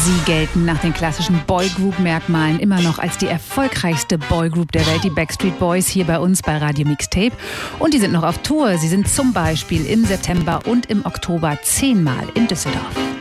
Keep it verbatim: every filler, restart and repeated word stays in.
Sie gelten nach den klassischen Boygroup-Merkmalen immer noch als die erfolgreichste Boygroup der Welt, die Backstreet Boys, hier bei uns bei Radio Mixtape. Und die sind noch auf Tour. Sie sind zum Beispiel im September und im Oktober zehnmal in Düsseldorf.